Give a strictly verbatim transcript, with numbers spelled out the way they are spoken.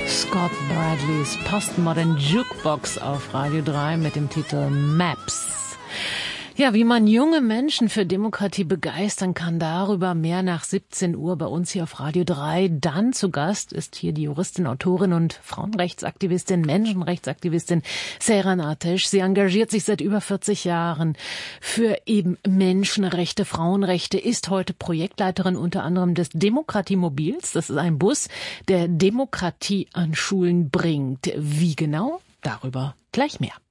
Scott Bradleys Postmodern Jukebox auf Radio drei mit dem Titel Maps. Ja, wie man junge Menschen für Demokratie begeistern kann, darüber mehr nach siebzehn Uhr bei uns hier auf Radio drei. Dann zu Gast ist hier die Juristin, Autorin und Frauenrechtsaktivistin, Menschenrechtsaktivistin Seyran Ateş. Sie engagiert sich seit über vierzig Jahren für eben Menschenrechte, Frauenrechte, ist heute Projektleiterin unter anderem des Demokratiemobils. Das ist ein Bus, der Demokratie an Schulen bringt. Wie genau? Darüber gleich mehr.